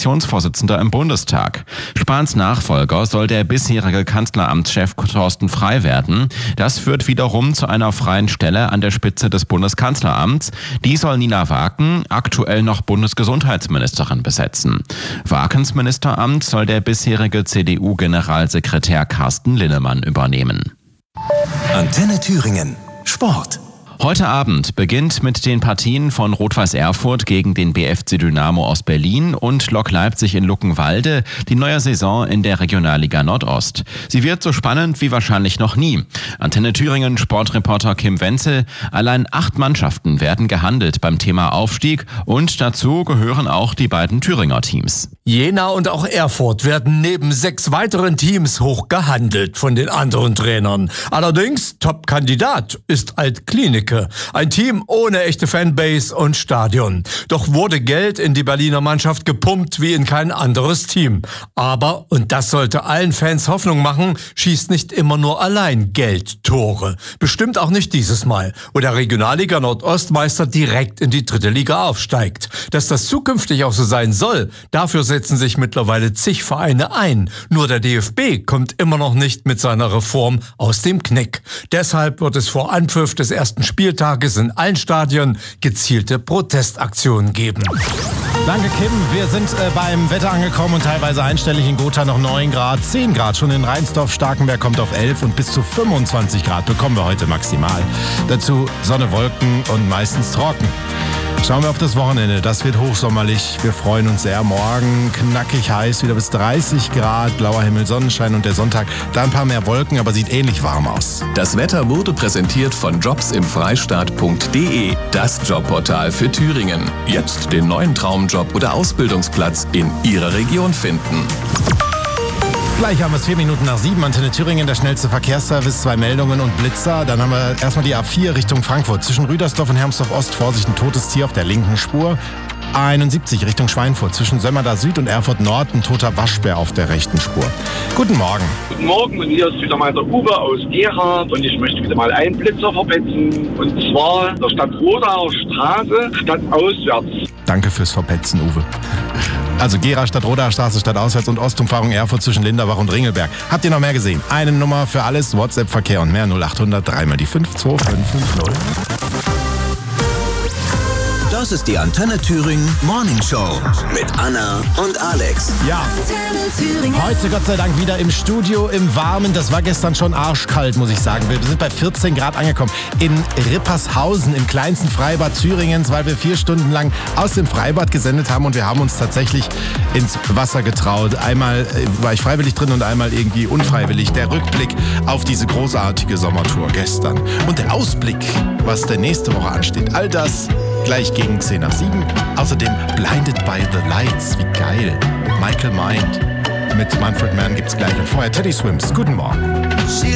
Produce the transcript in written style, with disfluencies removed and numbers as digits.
Fraktionsvorsitzender im Bundestag. Spahns Nachfolger soll der bisherige Kanzleramtschef Thorsten Frey werden. Das führt wiederum zu einer freien Stelle an der Spitze des Bundeskanzleramts. Die soll Nina Waken, aktuell noch Bundesgesundheitsministerin, besetzen. Wakens Ministeramt soll der bisherige CDU-Generalsekretär Carsten Linnemann übernehmen. Antenne Thüringen. Sport. Heute Abend beginnt mit den Partien von Rot-Weiß Erfurt gegen den BFC Dynamo aus Berlin und Lok Leipzig in Luckenwalde die neue Saison in der Regionalliga Nordost. Sie wird so spannend wie wahrscheinlich noch nie. Antenne Thüringen Sportreporter Kim Wenzel: Allein 8 Mannschaften werden gehandelt beim Thema Aufstieg und dazu gehören auch die beiden Thüringer Teams. Jena und auch Erfurt werden neben 6 weiteren Teams hoch gehandelt von den anderen Trainern. Allerdings Top-Kandidat ist Alt-Klinike, ein Team ohne echte Fanbase und Stadion. Doch wurde Geld in die Berliner Mannschaft gepumpt wie in kein anderes Team. Aber, und das sollte allen Fans Hoffnung machen, schießt nicht immer nur allein Geld Tore. Bestimmt auch nicht dieses Mal, wo der Regionalliga Nordostmeister direkt in die 3. Liga aufsteigt. Dass das zukünftig auch so sein soll, dafür setzen sich mittlerweile zig Vereine ein. Nur der DFB kommt immer noch nicht mit seiner Reform aus dem Knick. Deshalb wird es vor Anpfiff des ersten Spieltages in allen Stadien gezielte Protestaktionen geben. Danke, Kim. Wir sind beim Wetter angekommen und teilweise einstellig in Gotha noch 9 Grad, 10 Grad schon in Rheinsdorf. Starkenberg kommt auf 11 und bis zu 25 Grad bekommen wir heute maximal. Dazu Sonne, Wolken und meistens trocken. Schauen wir auf das Wochenende. Das wird hochsommerlich. Wir freuen uns sehr. Morgen knackig heiß, wieder bis 30 Grad, blauer Himmel, Sonnenschein und der Sonntag da ein paar mehr Wolken, aber sieht ähnlich warm aus. Das Wetter wurde präsentiert von jobsimfreistaat.de, das Jobportal für Thüringen. Jetzt den neuen Traumjob oder Ausbildungsplatz in Ihrer Region finden. Gleich haben wir es 4 Minuten nach 7. Antenne Thüringen, der schnellste Verkehrsservice, 2 Meldungen und Blitzer. Dann haben wir erstmal die A4 Richtung Frankfurt. Zwischen Rüdersdorf und Hermsdorf-Ost, Vorsicht, ein totes Tier auf der linken Spur. A71 Richtung Schweinfurt. Zwischen Sömmerda Süd und Erfurt Nord, ein toter Waschbär auf der rechten Spur. Guten Morgen. Guten Morgen, und hier ist wieder mal der Uwe aus Gera und ich möchte wieder mal einen Blitzer verpetzen, und zwar der Stadtrodaer Straße stadtauswärts. Danke fürs Verpetzen, Uwe. Also Gera, Stadtrodaer Straße, stadtauswärts und Ostumfahrung Erfurt zwischen Linderbach und Ringelberg. Habt ihr noch mehr gesehen? Eine Nummer für alles, WhatsApp-Verkehr und mehr, 0800 3 mal die 52550. Das ist die Antenne Thüringen Morning Show mit Anna und Alex. Ja, heute Gott sei Dank wieder im Studio im Warmen. Das war gestern schon arschkalt, muss ich sagen. Wir sind bei 14 Grad angekommen. In Rippershausen, im kleinsten Freibad Thüringens, weil wir 4 Stunden lang aus dem Freibad gesendet haben und wir haben uns tatsächlich ins Wasser getraut. Einmal war ich freiwillig drin und einmal irgendwie unfreiwillig. Der Rückblick auf diese großartige Sommertour gestern. Und der Ausblick, was denn nächste Woche ansteht. All das gleich gegen 10 nach 7. Außerdem Blinded by the Lights. Wie geil. Michael Mind mit Manfred Mann gibt's gleich. Und vorher Teddy Swims. Guten Morgen.